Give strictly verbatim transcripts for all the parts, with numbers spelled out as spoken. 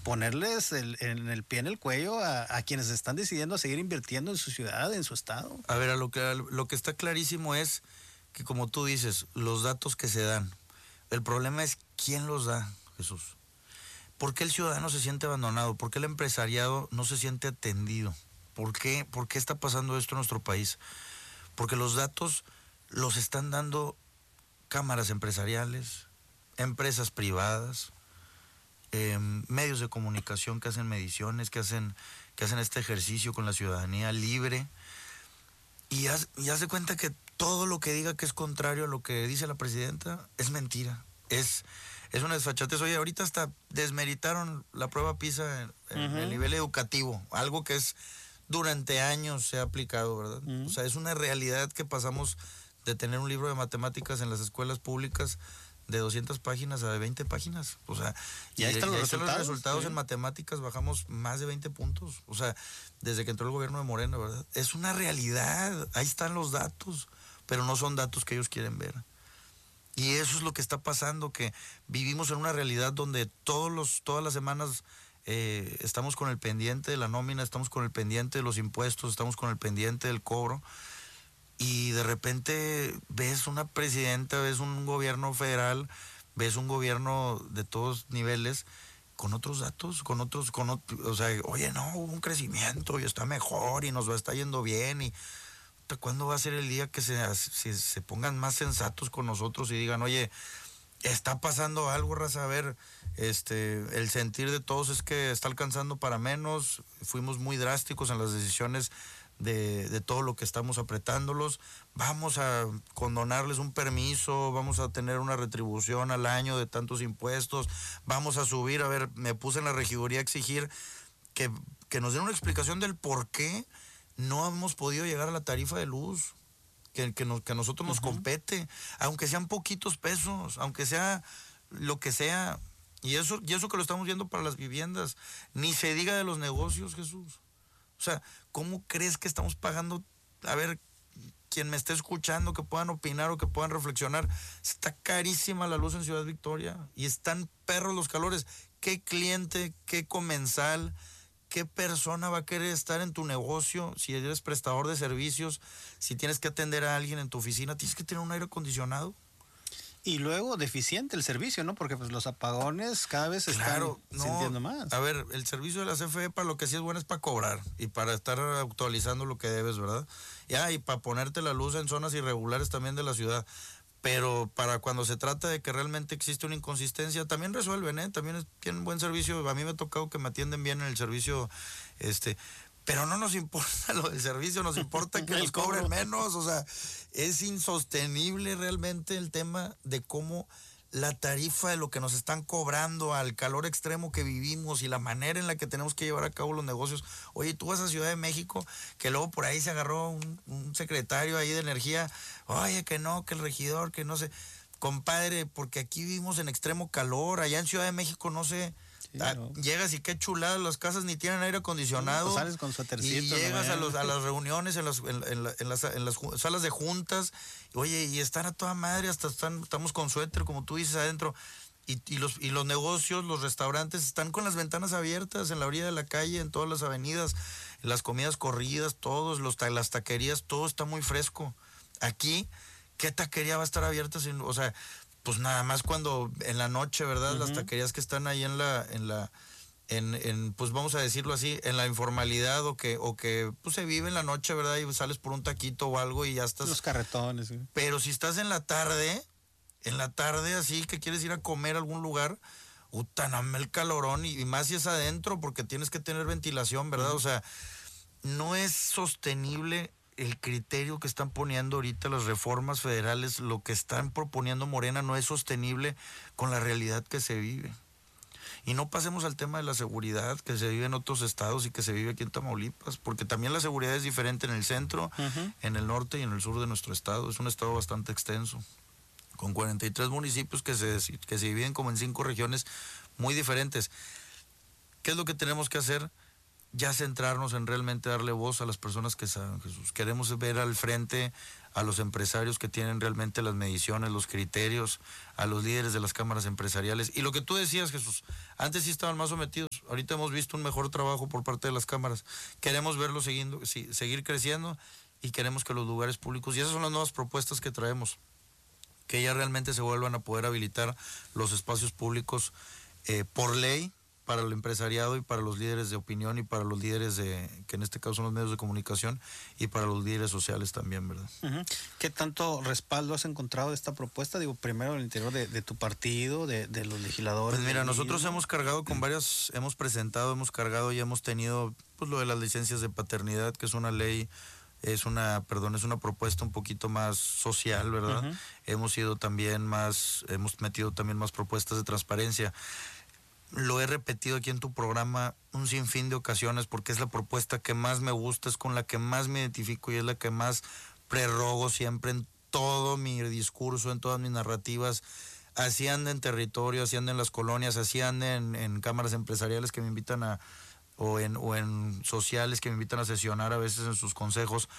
ponerles el, en el pie en el cuello a, a quienes están decidiendo seguir invirtiendo en su ciudad, en su estado. A ver, a lo que, a lo que está clarísimo es que, como tú dices, los datos que se dan, el problema es quién los da, Jesús. ¿Por qué el ciudadano se siente abandonado? ¿Por qué el empresariado no se siente atendido? ¿Por qué, por qué está pasando esto en nuestro país? Porque los datos los están dando cámaras empresariales, empresas privadas, eh, medios de comunicación que hacen mediciones, que hacen, que hacen este ejercicio con la ciudadanía libre. Y haz, y haz de cuenta que todo lo que diga que es contrario a lo que dice la presidenta es mentira. Es, es una desfachatez. Oye, ahorita hasta desmeritaron la prueba PISA en, en uh-huh. el nivel educativo, algo que es durante años se ha aplicado, ¿verdad? Uh-huh. O sea, es una realidad que pasamos de tener un libro de matemáticas en las escuelas públicas de doscientas páginas a de veinte páginas. O sea, y ahí están los, los resultados, los resultados sí. en matemáticas bajamos más de veinte puntos. O sea, desde que entró el gobierno de Morena, ¿verdad? Es una realidad. Ahí están los datos, pero no son datos que ellos quieren ver. Y eso es lo que está pasando, que vivimos en una realidad donde todos los, todas las semanas eh, estamos con el pendiente de la nómina, estamos con el pendiente de los impuestos, estamos con el pendiente del cobro, y de repente ves una presidenta, ves un gobierno federal, ves un gobierno de todos niveles con otros datos, con otros, con otro, o sea, oye, no, hubo un crecimiento y está mejor y nos va a estar yendo bien. Y ¿cuándo va a ser el día que se, se, se pongan más sensatos con nosotros y digan, oye, está pasando algo, raza? A ver, este, el sentir de todos es que está alcanzando para menos, fuimos muy drásticos en las decisiones de, de todo lo que estamos apretándolos, vamos a condonarles un permiso, vamos a tener una retribución al año de tantos impuestos, vamos a subir, a ver, me puse en la regiduría a exigir que, que nos den una explicación del por qué no hemos podido llegar a la tarifa de luz que, que, nos, que a nosotros nos uh-huh. compete, aunque sean poquitos pesos, aunque sea lo que sea, y eso, y eso que lo estamos viendo para las viviendas, ni se diga de los negocios, Jesús. O sea, ¿cómo crees que estamos pagando? A ver, quien me esté escuchando, que puedan opinar o que puedan reflexionar, está carísima la luz en Ciudad Victoria y están perros los calores. ¿Qué cliente, qué comensal, qué persona va a querer estar en tu negocio? Si eres prestador de servicios, si tienes que atender a alguien en tu oficina, tienes que tener un aire acondicionado. Y luego deficiente el servicio, ¿no? Porque pues los apagones cada vez se claro, están no, sintiendo más. A ver, el servicio de la C F E para lo que sí es bueno es para cobrar y para estar actualizando lo que debes, ¿verdad? Ya, y para ponerte la luz en zonas irregulares también de la ciudad. Pero para cuando se trata de que realmente existe una inconsistencia, también resuelven, ¿eh? También tienen buen servicio. A mí me ha tocado que me atienden bien en el servicio, este... Pero no nos importa lo del servicio, nos importa que nos cobren menos. O sea, es insostenible realmente el tema de cómo la tarifa de lo que nos están cobrando al calor extremo que vivimos y la manera en la que tenemos que llevar a cabo los negocios. Oye, tú vas a Ciudad de México, que luego por ahí se agarró un, un secretario ahí de energía, oye, que no, que el regidor, que no sé. Compadre, porque aquí vivimos en extremo calor, allá en Ciudad de México no sé... Sí, ah, no. Llegas y qué chulada, las casas ni tienen aire acondicionado. Sí, pues sales con suétercito, y llegas a, los, a las reuniones, en las, en, en, la, en, las, en las salas de juntas, oye, y están a toda madre, hasta están, estamos con suéter, como tú dices, adentro. Y, y, los, y los negocios, los restaurantes están con las ventanas abiertas en la orilla de la calle, en todas las avenidas, las comidas corridas, todos, los, las taquerías, todo está muy fresco. Aquí, ¿qué taquería va a estar abierta? Sin, o sea... Pues nada más cuando en la noche, ¿verdad? Uh-huh. Las taquerías que están ahí en la, en la, en, en, pues vamos a decirlo así, en la informalidad o que, o que pues se vive en la noche, ¿verdad? Y sales por un taquito o algo y ya estás. Los carretones, ¿sí? Pero si estás en la tarde, en la tarde así que quieres ir a comer a algún lugar, utaname el calorón y, y más si es adentro porque tienes que tener ventilación, ¿verdad? Uh-huh. O sea, no es sostenible el criterio que están poniendo ahorita las reformas federales, lo que están proponiendo Morena no es sostenible con la realidad que se vive. Y no pasemos al tema de la seguridad que se vive en otros estados y que se vive aquí en Tamaulipas, porque también la seguridad es diferente en el centro, uh-huh. en el norte y en el sur de nuestro estado. Es un estado bastante extenso, con cuarenta y tres municipios que se, que se dividen como en cinco regiones muy diferentes. ¿Qué es lo que tenemos que hacer? ya centrarnos en realmente darle voz a las personas que saben, Jesús. Queremos ver al frente a los empresarios que tienen realmente las mediciones, los criterios, a los líderes de las cámaras empresariales. Y lo que tú decías, Jesús, antes sí estaban más sometidos, ahorita hemos visto un mejor trabajo por parte de las cámaras. Queremos verlo siguiendo, sí, seguir creciendo y queremos que los lugares públicos, y esas son las nuevas propuestas que traemos, que ya realmente se vuelvan a poder habilitar los espacios públicos eh, por ley, para el empresariado y para los líderes de opinión y para los líderes de, que en este caso son los medios de comunicación, y para los líderes sociales también, ¿verdad? Uh-huh. ¿Qué tanto respaldo has encontrado de esta propuesta? Digo, primero en el interior de, de tu partido, de, de los legisladores. Pues mira, nosotros hemos cargado con varias, hemos presentado, hemos cargado y hemos tenido pues lo de las licencias de paternidad, que es una ley, es una, perdón, es una propuesta un poquito más social, ¿verdad? Uh-huh. Hemos sido también más, hemos metido también más propuestas de transparencia. Lo he repetido aquí en tu programa un sinfín de ocasiones porque es la propuesta que más me gusta, es con la que más me identifico y es la que más prerrogo siempre en todo mi discurso, en todas mis narrativas. Así anda en territorio, así anda en las colonias, así anda en, en cámaras empresariales que me invitan a, o en, o en sociales que me invitan a sesionar a veces en sus consejos.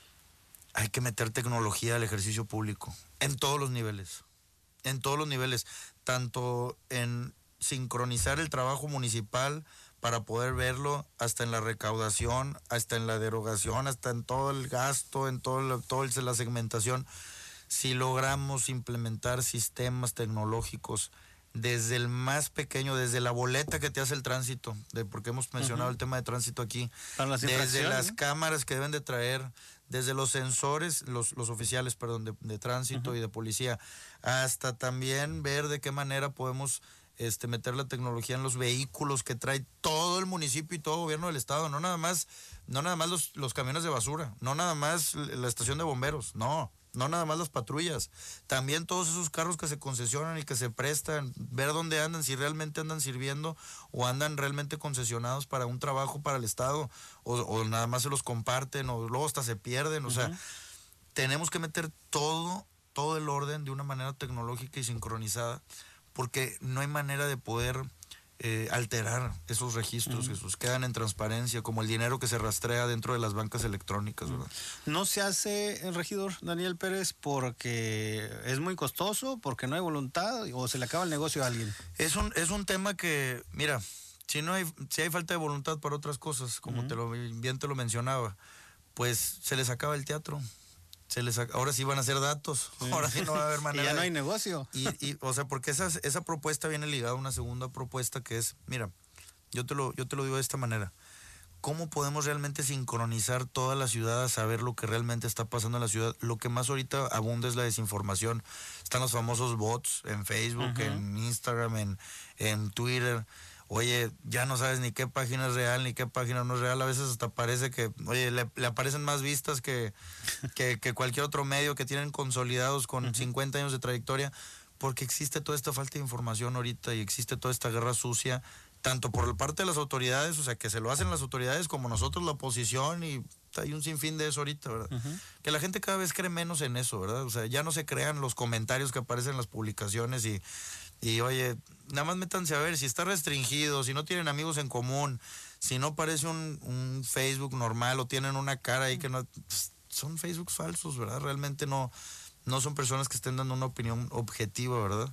Hay que meter tecnología al ejercicio público, en todos los niveles, en todos los niveles, tanto en sincronizar el trabajo municipal para poder verlo hasta en la recaudación, hasta en la derogación, hasta en todo el gasto, en todo, el, todo el, la segmentación. Si logramos implementar sistemas tecnológicos desde el más pequeño, desde la boleta que te hace el tránsito, de porque hemos mencionado uh-huh. el tema de tránsito aquí, las desde las ¿no? cámaras que deben de traer, desde los sensores, los, los oficiales, perdón, de, de tránsito uh-huh. y de policía, hasta también ver de qué manera podemos Este, meter la tecnología en los vehículos que trae todo el municipio y todo gobierno del estado, no nada más, no nada más los, los camiones de basura, no nada más la estación de bomberos, no, no nada más las patrullas, también todos esos carros que se concesionan y que se prestan, ver dónde andan, si realmente andan sirviendo o andan realmente concesionados para un trabajo para el estado, o, o nada más se los comparten, o luego hasta se pierden, o uh-huh. sea, tenemos que meter todo, todo el orden de una manera tecnológica y sincronizada, porque no hay manera de poder eh, alterar esos registros, uh-huh. Jesús, quedan en transparencia, como el dinero que se rastrea dentro de las bancas electrónicas, ¿verdad? No se hace, el regidor Daniel Pérez, porque es muy costoso, porque no hay voluntad, o se le acaba el negocio a alguien. Es un, es un tema que, mira, si no hay, si hay falta de voluntad para otras cosas, como uh-huh. te lo, bien te lo mencionaba, pues se les acaba el teatro. Se les, ahora sí van a ser datos, sí. ahora sí no va a haber manera. Y ya no de, hay negocio. Y, y, o sea, porque esa, esa propuesta viene ligada a una segunda propuesta que es, mira, yo te lo, yo te lo digo de esta manera. ¿Cómo podemos realmente sincronizar toda la ciudad a saber lo que realmente está pasando en la ciudad? Lo que más ahorita abunda es la desinformación. Están los famosos bots en Facebook, uh-huh. en Instagram, en, en Twitter. Oye, ya no sabes ni qué página es real, ni qué página no es real. A veces hasta parece que, oye, le, le aparecen más vistas que, que, que cualquier otro medio que tienen consolidados con uh-huh. cincuenta años de trayectoria, porque existe toda esta falta de información ahorita y existe toda esta guerra sucia, tanto por parte de las autoridades, o sea, que se lo hacen las autoridades, como nosotros la oposición, y hay un sinfín de eso ahorita, ¿verdad? Uh-huh. Que la gente cada vez cree menos en eso, ¿verdad? O sea, ya no se crean los comentarios que aparecen en las publicaciones y... Y oye, nada más métanse a ver si está restringido, si no tienen amigos en común, si no parece un, un Facebook normal o tienen una cara ahí que no... Son Facebooks falsos, ¿verdad? Realmente no, no son personas que estén dando una opinión objetiva, ¿verdad?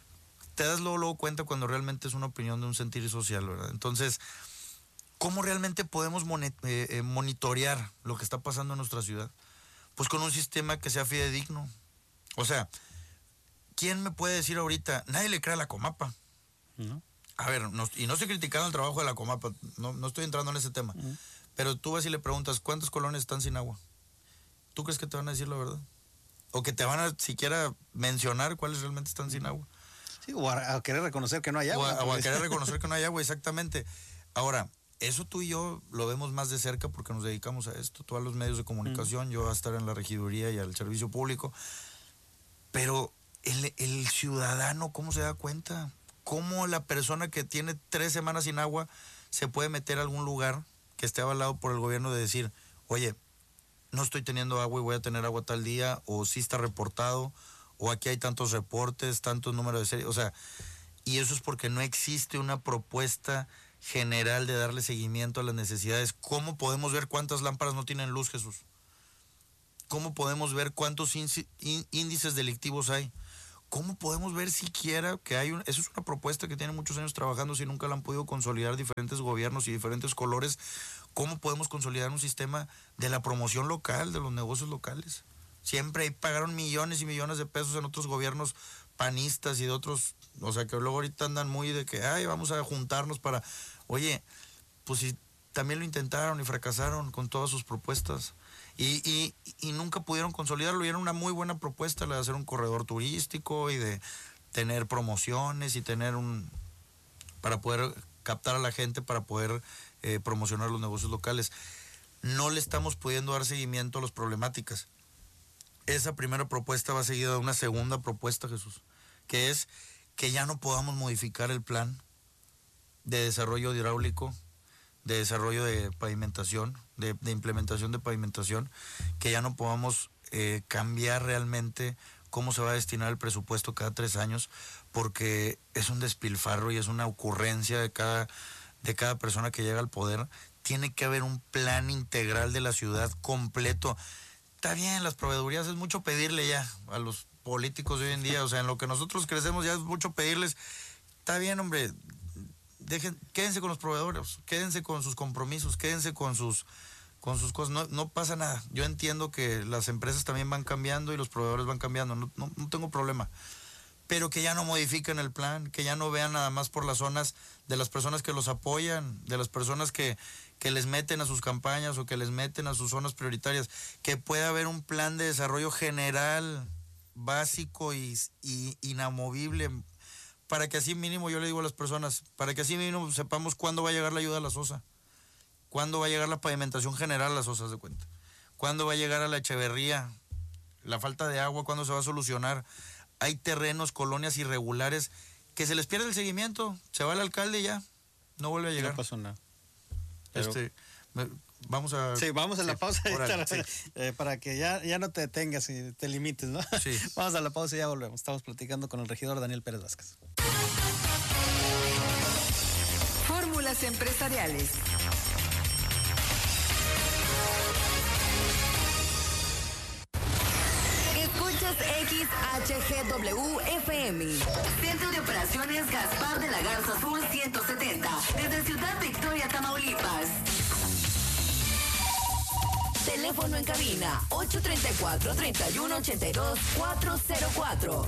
Te das luego, luego cuenta cuando realmente es una opinión de un sentir social, ¿verdad? Entonces, ¿cómo realmente podemos monet, eh, eh, monitorear lo que está pasando en nuestra ciudad? Pues con un sistema que sea fidedigno. O sea... ¿Quién me puede decir ahorita? Nadie le cree a la Comapa. ¿No? A ver, no, y no estoy criticando el trabajo de la Comapa, no, no estoy entrando en ese tema. Uh-huh. Pero tú vas y le preguntas, ¿cuántas colonias están sin agua? ¿Tú crees que te van a decir la verdad? O que te van a siquiera mencionar cuáles realmente están sin agua. Sí, o a, a querer reconocer que no hay agua. O a, o a querer reconocer que no hay agua, exactamente. Ahora, eso tú y yo lo vemos más de cerca porque nos dedicamos a esto. Tú a los medios de comunicación, uh-huh. yo a estar en la regiduría y al servicio público. Pero... El, el ciudadano, ¿cómo se da cuenta? ¿Cómo la persona que tiene tres semanas sin agua se puede meter a algún lugar que esté avalado por el gobierno de decir, oye, no estoy teniendo agua y voy a tener agua tal día, o sí está reportado, o aquí hay tantos reportes, tantos números de serie, o sea, y eso es porque no existe una propuesta general de darle seguimiento a las necesidades. ¿Cómo podemos ver cuántas lámparas no tienen luz, Jesús? ¿Cómo podemos ver cuántos índices delictivos hay? ¿Cómo podemos ver siquiera que hay un... Eso es una propuesta que tiene muchos años trabajando, si nunca la han podido consolidar diferentes gobiernos y diferentes colores. ¿Cómo podemos consolidar un sistema de la promoción local, de los negocios locales? Siempre ahí pagaron millones y millones de pesos en otros gobiernos panistas y de otros, o sea, que luego ahorita andan muy de que, ay, vamos a juntarnos para... Oye, pues si también lo intentaron y fracasaron con todas sus propuestas. Y, y, y nunca pudieron consolidarlo, y era una muy buena propuesta la de hacer un corredor turístico y de tener promociones y tener un... para poder captar a la gente, para poder eh, promocionar los negocios locales. No le estamos pudiendo dar seguimiento a las problemáticas. Esa primera propuesta va seguida de una segunda propuesta, Jesús, que es que ya no podamos modificar el plan de desarrollo hidráulico, de desarrollo de pavimentación, de, de implementación de pavimentación, que ya no podamos eh, cambiar realmente cómo se va a destinar el presupuesto cada tres años, porque es un despilfarro y es una ocurrencia de cada, de cada persona que llega al poder. Tiene que haber un plan integral de la ciudad completo. Está bien, las proveedurías es mucho pedirle ya a los políticos de hoy en día, o sea, en lo que nosotros crecemos ya es mucho pedirles. Está bien, hombre, dejen, quédense con los proveedores, quédense con sus compromisos, quédense con sus, con sus cosas, no, no pasa nada. Yo entiendo que las empresas también van cambiando y los proveedores van cambiando, no, no, no tengo problema. Pero que ya no modifiquen el plan, que ya no vean nada más por las zonas de las personas que los apoyan, de las personas que, que les meten a sus campañas o que les meten a sus zonas prioritarias, que pueda haber un plan de desarrollo general, básico y, y inamovible, para que así mínimo, yo le digo a las personas, para que así mínimo sepamos cuándo va a llegar la ayuda a la Sosa, cuándo va a llegar la pavimentación general a las Sosas de cuenta, cuándo va a llegar a la Echeverría, la falta de agua, cuándo se va a solucionar. Hay terrenos, colonias irregulares que se les pierde el seguimiento, se va el alcalde y ya, no vuelve a llegar. No pasó nada. Pero... Este, me, vamos a... Sí, vamos a la sí, pausa órale, para, sí. eh, para que ya, ya no te detengas y te limites, ¿no? Sí. Vamos a la pausa y ya volvemos. Estamos platicando con el regidor Daniel Pérez Vázquez. Fórmulas empresariales. Escuchas X H G W F M. Centro de Operaciones Gaspar de la Garza Sur ciento setenta. Desde Ciudad Victoria, Tamaulipas. Teléfono en cabina ocho tres cuatro, tres uno ocho dos, cuatro cero cuatro.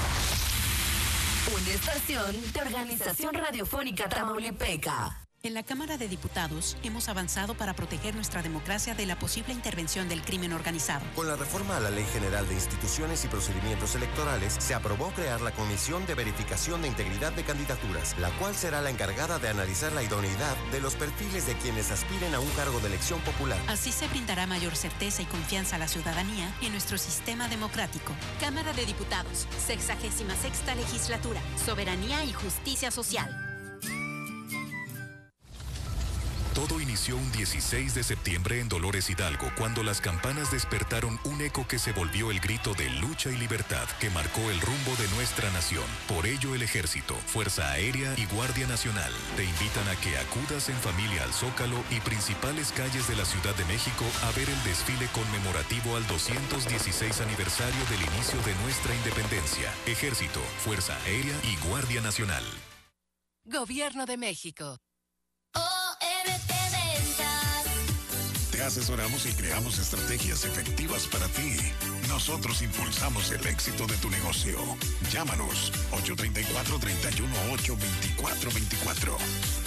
Una estación de Organización Radiofónica Tamaulipeca. En la Cámara de Diputados hemos avanzado para proteger nuestra democracia de la posible intervención del crimen organizado. Con la reforma a la Ley General de Instituciones y Procedimientos Electorales, se aprobó crear la Comisión de Verificación de Integridad de Candidaturas, la cual será la encargada de analizar la idoneidad de los perfiles de quienes aspiren a un cargo de elección popular. Así se brindará mayor certeza y confianza a la ciudadanía en nuestro sistema democrático. Cámara de Diputados, sexagésima sexta legislatura, Soberanía y Justicia Social. Todo inició un dieciséis de septiembre en Dolores Hidalgo, cuando las campanas despertaron un eco que se volvió el grito de lucha y libertad que marcó el rumbo de nuestra nación. Por ello, el Ejército, Fuerza Aérea y Guardia Nacional te invitan a que acudas en familia al Zócalo y principales calles de la Ciudad de México a ver el desfile conmemorativo al doscientos dieciséis aniversario del inicio de nuestra independencia. Ejército, Fuerza Aérea y Guardia Nacional. Gobierno de México. Te asesoramos y creamos estrategias efectivas para ti. Nosotros impulsamos el éxito de tu negocio. Llámanos ocho tres cuatro, tres uno ocho, dos cuatro dos cuatro.